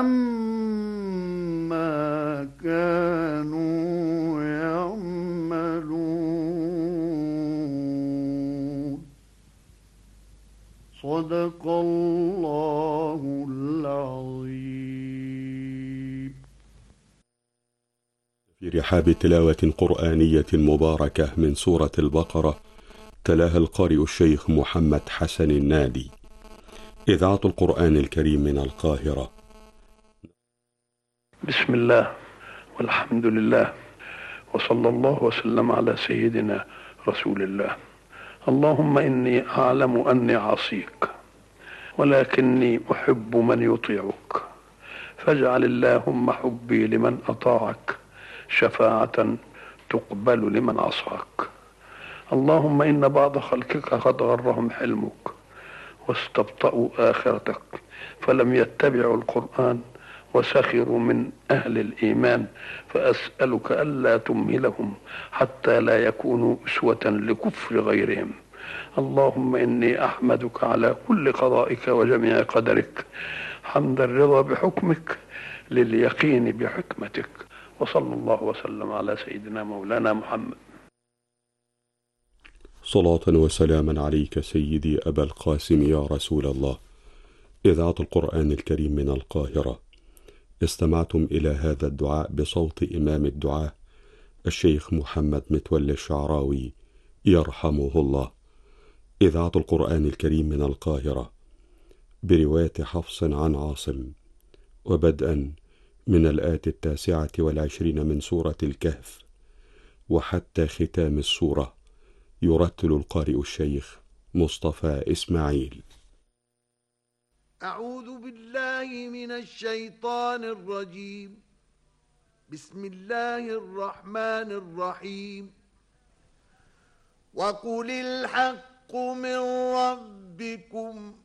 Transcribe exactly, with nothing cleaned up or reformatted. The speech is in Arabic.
عما كانوا يعملون. صدق الله العظيم. في رحاب تلاوة قرآنية مباركة من سورة البقرة، تلاها القارئ الشيخ محمد حسن النادي. إذاعة القرآن الكريم من القاهرة. بسم الله والحمد لله وصلى الله وسلم على سيدنا رسول الله. اللهم إني أعلم أني عصيك ولكني أحب من يطيعك، فاجعل اللهم حبي لمن أطاعك شفاعة تقبل لمن عصاك. اللهم إن بعض خلقك قد غرهم حلمك واستبطأوا آخرتك فلم يتبعوا القرآن وسخروا من أهل الإيمان، فأسألك ألا تمهلهم حتى لا يكونوا أسوة لكفر غيرهم. اللهم إني أحمدك على كل قضائك وجميع قدرك، حمد الرضا بحكمك لليقين بحكمتك. وصلى الله وسلم على سيدنا مولانا محمد. صلاة وسلاما عليك سيدي أبا القاسم يا رسول الله. إذاعة القرآن الكريم من القاهرة. استمعتم إلى هذا الدعاء بصوت إمام الدعاء الشيخ محمد متولي الشعراوي يرحمه الله. إذاعة القرآن الكريم من القاهرة برواية حفص عن عاصم، وبدءا من الآية التاسعة والعشرين من سورة الكهف وحتى ختام السورة، يرتل القارئ الشيخ مصطفى إسماعيل. أعوذ بالله من الشيطان الرجيم. بسم الله الرحمن الرحيم. وقل الحق من ربكم